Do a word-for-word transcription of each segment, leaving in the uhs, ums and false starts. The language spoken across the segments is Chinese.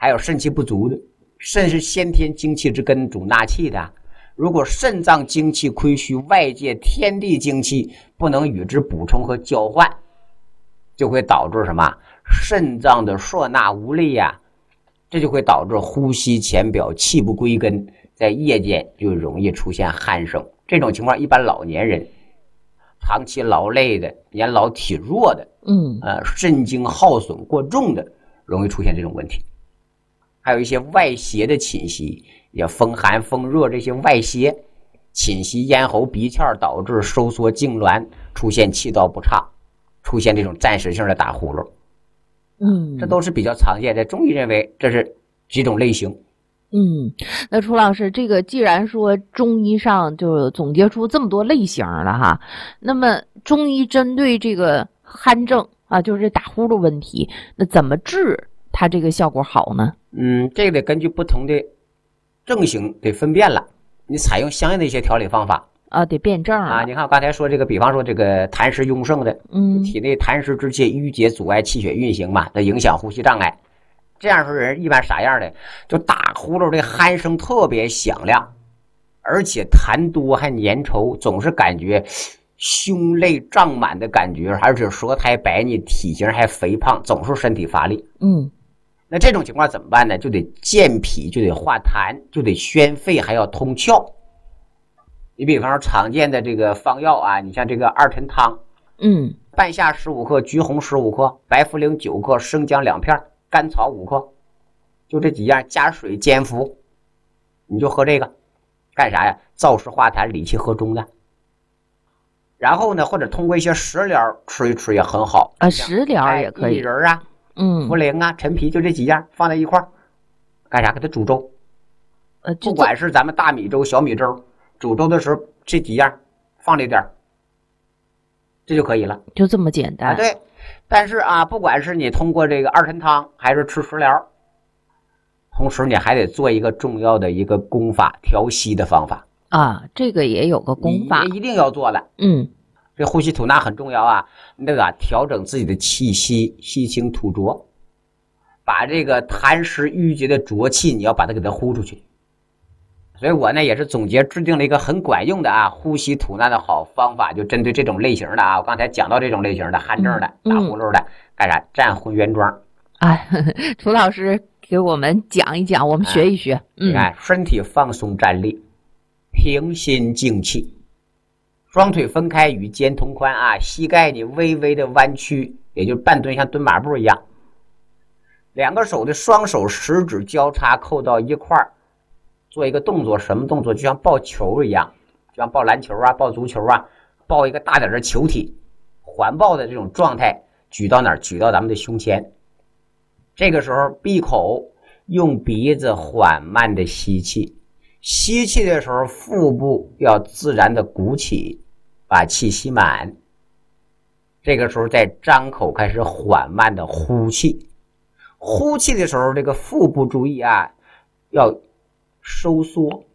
还有肾气不足的。肾是先天精气之根，主纳气的。如果肾脏精气亏虚，外界天地精气不能与之补充和交换，就会导致什么？肾脏的摄纳无力呀、啊，这就会导致呼吸浅表，气不归根，在夜间就容易出现鼾声。这种情况一般老年人、长期劳累的、年老体弱的， 嗯， 呃，肾精耗损过重的，容易出现这种问题。还有一些外邪的侵袭，也风寒、风热这些外邪侵袭咽喉、鼻窍，导致收缩痉挛，出现气道不畅，出现这种暂时性的打呼噜。 嗯， 这都是比较常见的。中医认为这是几种类型。 嗯，那楚老师，这个既然说中医上就总结出这么多类型了哈，那么中医针对这个鼾症啊，就是打呼噜问题，那怎么治它这个效果好呢？ 嗯，这个得根据不同的症型得分辨了，你采用相应的一些调理方法啊，得辨证啊。你看我刚才说这个，比方说这个痰湿壅盛的， 嗯， 体内痰湿之气淤结阻碍气血运行嘛，它影响呼吸障碍。这样说人一般啥样的？就打呼噜的鼾声特别响亮，而且痰多还粘稠，总是感觉胸肋胀满的感觉，而且舌苔白腻，体型还肥胖，总是身体乏力。 嗯， 那这种情况怎么办呢？就得健脾，就得化痰，就得宣肺，还要通窍。你比方说常见的这个方药啊，你像这个二陈汤， 嗯， 半夏十五克，橘红十五克，白茯苓九克，生姜两片，甘草五克，就这几样，加水煎服，你就喝这个，干啥呀？燥湿化痰，理气和中的。然后呢，或者通过一些食疗吃一吃也很好啊，食疗也可以， 薏仁啊， 嗯， 茯苓啊，陈皮，就这几样放在一块儿，干啥？给它煮粥。 呃， 不管是咱们大米粥、小米粥，煮粥的时候这几样放里点，这就可以了， 就这么简单。 啊，对。但是啊，不管是你通过这个二陈汤，还是吃食疗，同时你还得做一个重要的一个功法，调息的方法啊，这个也有个功法， 一定要做了。 嗯， 这呼吸吐纳很重要啊，那个啊，调整自己的气息，吸清吐浊，把这个痰湿淤结的浊气，你要把它给它呼出去。所以我呢也是总结制定了一个很管用的啊呼吸吐纳的好方法，就针对这种类型的啊，我刚才讲到这种类型的鼾症的、 嗯、 打呼噜的，干啥？站浑圆桩。 哎，楚老师给我们讲一讲，我们学一学。 嗯、你看，身体放松站立，平心静气，双腿分开与肩同宽啊，膝盖你微微的弯曲，也就是半蹲，像蹲马步一样。两个手的双手食指交叉扣到一块儿。做一个动作，什么动作？就像抱球一样，就像抱篮球啊、抱足球啊，抱一个大点的球体，环抱的这种状态，举到哪儿？举到咱们的胸前。这个时候闭口，用鼻子缓慢的吸气，吸气的时候腹部要自然的鼓起，把气吸满。这个时候再张口开始缓慢的呼气，呼气的时候这个腹部注意啊，要收缩，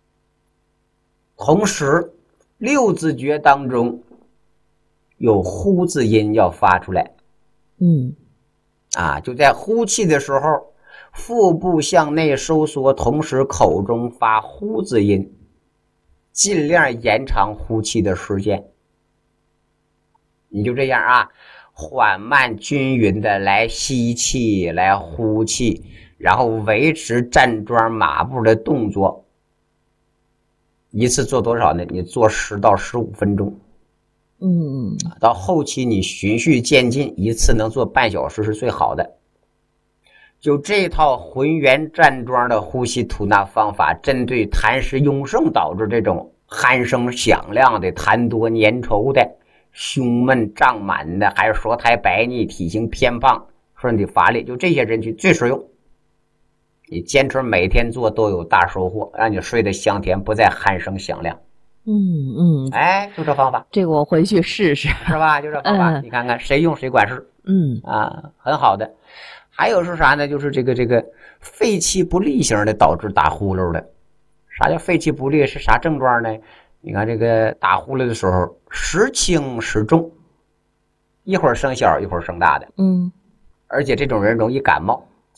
同时六字诀当中有呼字音要发出来。 嗯， 啊，就在呼气的时候，腹部向内收缩，同时口中发呼字音，尽量延长呼气的时间。你就这样啊，缓慢均匀的来吸气，来呼气，然后维持站桩马步的动作，一次做多少呢？你做十到十五分钟。 嗯， 到后期你循序渐进，一次能做半小时是最好的。就这套浑圆站桩的呼吸吐纳方法，针对痰湿壅盛导致这种鼾声响亮的、痰多粘稠的、胸闷胀满的，还是舌苔白腻、体型偏胖、身体乏力，就这些人群最实用。你坚持每天做都有大收获，让你睡得香甜，不再鼾声响亮。 嗯嗯， 哎，就这方法， 这个我回去试试， 是吧？就这方法， 嗯、 你看看谁用谁管事。 嗯啊，很好的。还有是啥呢？就是这个这个肺气不利型的导致打呼噜的。啥叫肺气不利？是啥症状呢？你看这个打呼噜的时候，时轻时重，一会儿声小，一会儿声大的。 嗯， 而且这种人容易感冒。